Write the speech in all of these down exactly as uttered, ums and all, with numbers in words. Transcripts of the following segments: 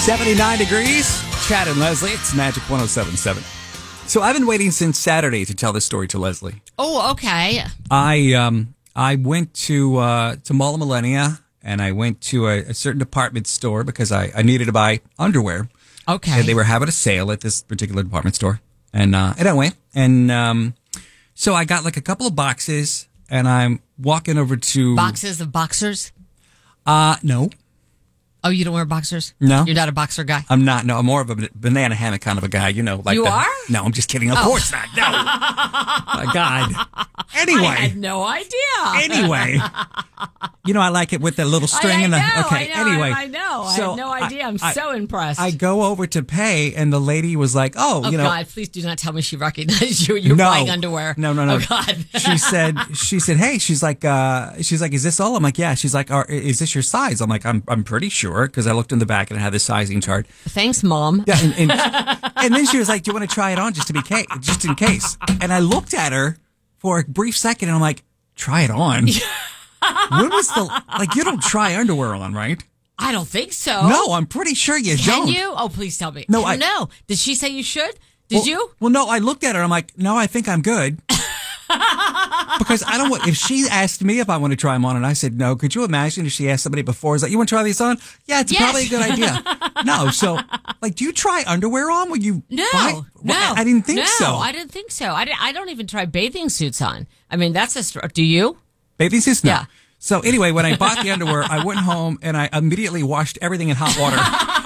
seventy-nine degrees. Chad and Leslie, it's Magic one oh seven point seven. So I've been waiting since Saturday to tell this story to Leslie. Oh, okay. I um I went to uh, to Mall of Millennia, and I went to a, a certain department store because I, I needed to buy underwear. Okay. And they were having a sale at this particular department store. And, uh, and I went. And um, so I got like a couple of boxes, and I'm walking over to... Boxes of boxers? Uh, no. Oh, you don't wear boxers? No. You're not a boxer guy? I'm not. No, I'm more of a banana hammock kind of a guy, you know. Like you the, are? No, I'm just kidding. Of oh. course not. No. My God. Anyway. I had no idea. Anyway. You know, I like it with the little string I, I and the... know, Okay, I know, anyway. I know. So I had no idea. I'm I, so impressed. I go over to pay, and the lady was like, oh, oh you know... God, please do not tell me she recognized you. You're no, buying underwear. No, no, no. Oh, God. she said, she said, hey, she's like, uh, she's like, is this all? I'm like, yeah. She's like, Are, is this your size? I'm like, I'm I'm pretty sure, because I looked in the back and it had the sizing chart. Thanks, Mom. Yeah, and, and, and then she was like, do you want to try it on just to be case, just in case? And I looked at her for a brief second, and I'm like, try it on? When was the, like, you don't try underwear on, right? I don't think so. No, I'm pretty sure you Can don't. you? Oh, please tell me. No, I I don't know. Did she say you should? Did well, you? Well, no, I looked at her. I'm like, no, I think I'm good. Because I don't want, if she asked me if I want to try them on and I said no, could you imagine if she asked somebody before, is like, you want to try these on? Yeah, it's yes. probably a good idea. No, so, like, do you try underwear on when you No, buy? no. I, I didn't think no, so. I didn't think so. I, didn't, I don't even try bathing suits on. I mean, that's a, str- do you? Bathing suits? No. Yeah. So anyway, when I bought the underwear, I went home and I immediately washed everything in hot water.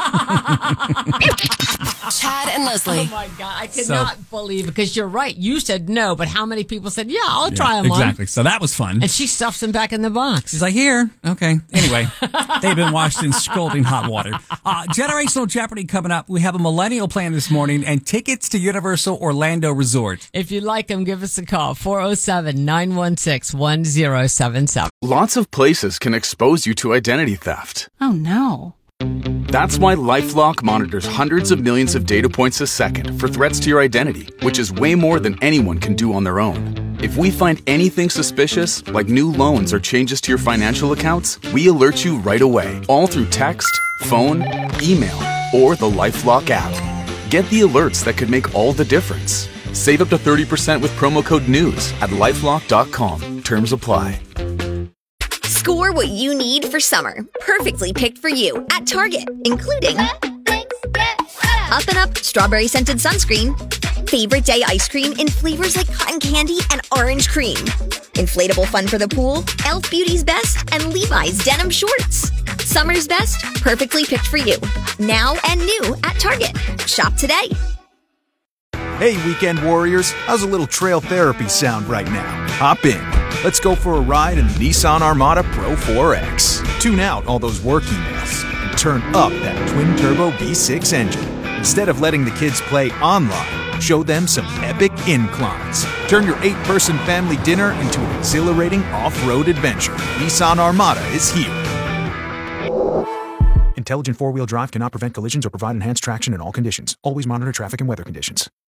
Chad and Leslie. Oh my God, I cannot so, believe, because you're right. You said no, but how many people said, yeah, I'll yeah, try them exactly. on. Exactly. So that was fun. And she stuffs them back in the box. She's like, here. Okay. Anyway, they've been washed in scalding hot water. Uh, Generational Jeopardy coming up. We have a millennial plan this morning and tickets to Universal Orlando Resort. If you like them, give us a call. four oh seven, nine one six, one oh seven seven. Lots of places can expose you to identity theft. Oh, no. That's why LifeLock monitors hundreds of millions of data points a second for threats to your identity, which is way more than anyone can do on their own. If we find anything suspicious, like new loans or changes to your financial accounts, we alert you right away, all through text, phone, email, or the LifeLock app. Get the alerts that could make all the difference. Save up to thirty percent with promo code NEWS at lifelock dot com. Terms apply. Score what you need for summer. Perfectly picked for you at Target, including Up and Up Strawberry Scented Sunscreen, Favorite Day Ice Cream in flavors like cotton candy and orange cream, Inflatable Fun for the Pool, e l f Beauty's Best, and Levi's Denim Shorts. Summer's best, perfectly picked for you. Now and new at Target. Shop today. Hey, weekend warriors, how's a little trail therapy sound right now? Hop in. Let's go for a ride in the Nissan Armada Pro four X. Tune out all those work emails and turn up that twin-turbo V six engine. Instead of letting the kids play online, show them some epic inclines. Turn your eight-person family dinner into an exhilarating off-road adventure. Nissan Armada is here. Intelligent four-wheel drive cannot prevent collisions or provide enhanced traction in all conditions. Always monitor traffic and weather conditions.